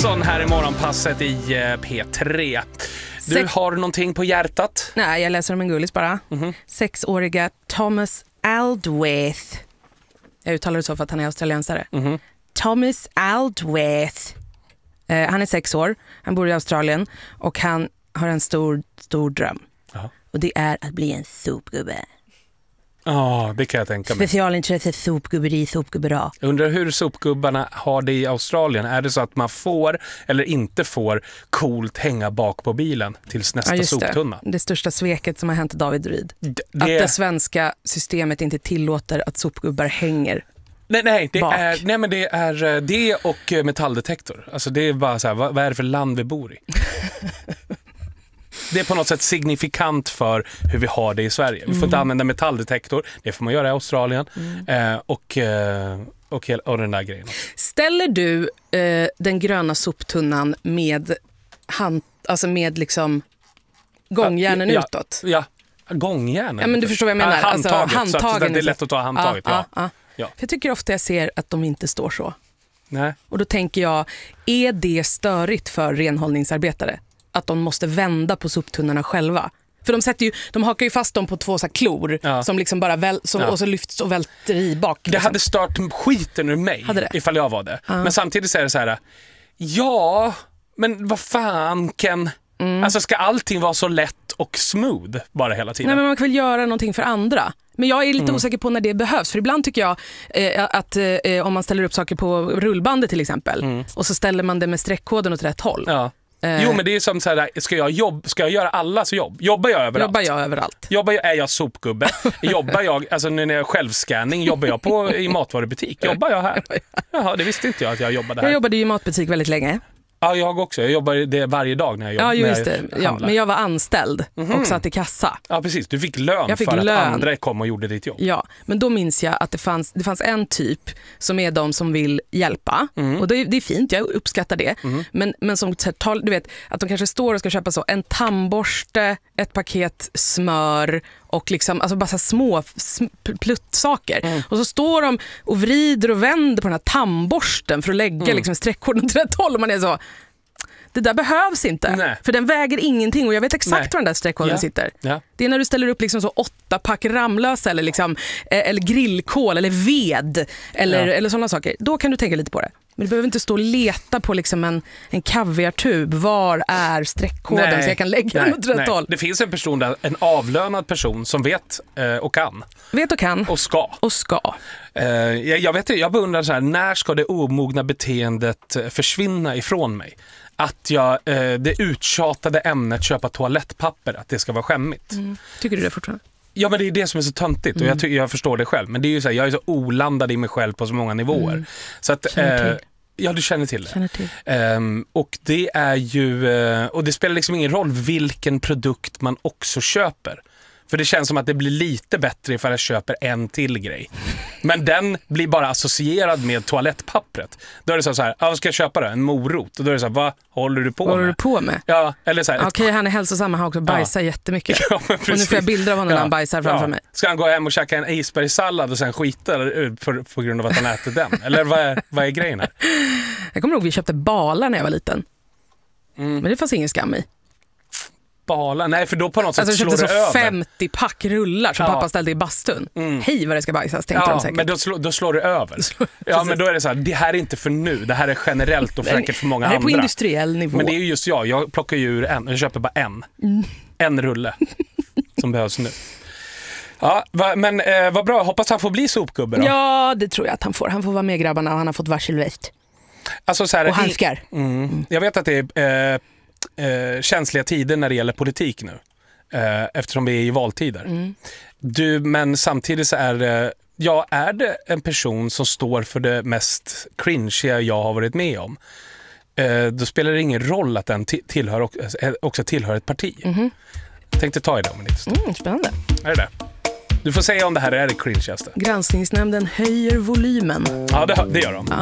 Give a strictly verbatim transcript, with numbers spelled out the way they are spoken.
Nilsson här i morgonpasset i P tre. Du Sex... har någonting på hjärtat? Nej, jag läser om en gullis bara. Mm-hmm. Sexåriga Thomas Aldwaith. Jag uttalar det så för att han är australiensare. Mm-hmm. Thomas Aldwaith. Eh, han är sex år. Han bor i Australien. Och han har en stor, stor dröm. Aha. Och det är att bli en sopgubbe. Ja, oh, det kan jag tänka mig. Specialintresse sopgubberi, sopgubbera. Jag undrar hur sopgubbarna har det i Australien. Är det så att man får eller inte får coolt hänga bak på bilen tills nästa ja, soptunna? Det. det största sveket som har hänt David Ryd. Det... Att det svenska systemet inte tillåter att sopgubbar hänger. Nej, nej, det är, nej, men det är det och metalldetektor. Alltså det är bara så här, vad, vad är det för land vi bor i? Det är på något sätt signifikant för hur vi har det i Sverige. Vi får mm. inte använda metalldetektor. Det får man göra i Australien. Mm. Eh, och, eh, och, och den där grejen. Ställer du eh, den gröna soptunnan med, hand, alltså med liksom gångjärnen ja, utåt? Ja, ja. Gångjärnen. Ja, men du förstår vad jag menar. Ja, handtaget, alltså, handtagen, så att det är lätt att ta handtaget. Ja, ja. Ja, ja. Ja. Jag tycker ofta jag ser att de inte står så. Nej. Och då tänker jag, är det störigt för renhållningsarbetare? Att de måste vända på soptunnorna själva. För de sätter ju, de hakar ju fast dem på två så här klor ja. som liksom bara väl, som, ja. och så lyfts och välter i bak. Liksom. Det hade stört skiten ur mig ifall jag var det. Uh. Men samtidigt så är det så här, ja, men vad fan Ken? Mm. Alltså ska allting vara så lätt och smooth bara hela tiden? Nej, men man kan väl göra någonting för andra. Men jag är lite mm. osäker på när det behövs. För ibland tycker jag eh, att eh, om man ställer upp saker på rullbandet till exempel mm. och så ställer man det med streckkoden åt rätt håll. Ja. Jo, men det är som så här, ska jag, jobb, ska jag göra allas jobb? Jobbar jag överallt? Jobbar jag överallt? Jobbar jag, är jag sopgubbe? Jobbar jag, alltså när jag är självscanning, jobbar jag på, i matvarubutik? Jobbar jag här? Jaha, det visste inte jag att jag jobbade här. Jag jobbade i matbutik väldigt länge. Ja, jag också. Jag jobbar det varje dag när jag jobbar. Ja, just det. Ja, men jag var anställd mm-hmm. och satt i kassa. Ja, precis. Du fick lön jag fick för lön. att andra kom och gjorde ditt jobb. Ja, men då minns jag att det fanns, det fanns en typ som är de som vill hjälpa. Mm. Och det, det är fint, jag uppskattar det. Mm. Men, men som tar, du vet, att de kanske står och ska köpa så en tandborste, ett paket smör och liksom, alltså bara så små pluttsaker. Mm. Och så står de och vrider och vänder på den här tandborsten för att lägga mm. liksom streckkoden åt rätt håll. Och man är så, det där behövs inte. Nej. För den väger ingenting och jag vet exakt Nej. var den där streckkoden ja. sitter. Ja. Det är när du ställer upp liksom så åtta pack Ramlösa eller, liksom, eller grillkål eller ved eller, ja. eller sådana saker. Då kan du tänka lite på det. Men du behöver inte stå och leta på liksom en, en kaviartub. Var är streckkoden Nej. så jag kan lägga den åt rätt håll? Det finns en person där, en avlönad person som vet eh, och kan. Vet och kan. Och ska. Och ska. Eh, jag, jag, vet, jag beundrar så här, när ska det omogna beteendet försvinna ifrån mig? Att jag, eh, det uttjatade ämnet köpa toalettpapper, att det ska vara skämmigt. Mm. Tycker du det fortfarande? Ja, men det är det som är så töntigt och mm. jag, ty- jag förstår det själv. Men det är ju så här, jag är så olandad i mig själv på så många nivåer. Mm. Så att, eh, ja, du känner till det. Känner till. Um, och det är ju, uh, och det spelar liksom ingen roll vilken produkt man också köper. För det känns som att det blir lite bättre ifall jag köper en till grej. Men den blir bara associerad med toalettpappret. Då är det så här, ah, vad ska jag köpa då? En morot. Och då är det så här, vad håller du på vad med? Håller du på med? Ja, eller så här. Okej, okay, han är hälsosam, han har också bajsar ja. jättemycket. Ja, och nu får jag bilder av honom ja. när han bajsar framför ja. mig. Ska han gå hem och käka en isbergssallad och sen skita på, på grund av att han äter den? Eller vad är, vad är grejen här? Jag kommer ihåg vi köpte balar när jag var liten. Mm. Men det fanns ingen skam i. Balar. Nej, för då på något sätt alltså, slår det så över. femtio pack rullar som ja. pappa ställde i bastun. Mm. Hej vad det ska bajsas, tänkte ja, de säkert. Men då, slår, då slår det över. Ja, men då är det så här, det här är inte för nu. Det här är generellt och säkert för många andra. Det är på industriell nivå. Men det är ju just jag. Jag plockar ju ur en. Jag köper bara en. Mm. En rulle som behövs nu. Ja, va, men eh, vad bra. Hoppas han får bli sopgubbe då. Ja, det tror jag att han får. Han får vara med grabbarna och han har fått varselväst. Alltså så här, och handskar. Mm, mm. Jag vet att det är... Eh, Eh, känsliga tider när det gäller politik nu eh, eftersom vi är i valtider mm. du, men samtidigt så är det ja, är det en person som står för det mest cringe jag har varit med om eh, då spelar det ingen roll att den t- tillhör och, också tillhör ett parti mm-hmm. Jag tänkte ta i det om en liten stund. Mm, spännande. Är det det? Du får säga om det här är det cringeaste. Granskningsnämnden höjer volymen. Ja, det, det gör de. Ja.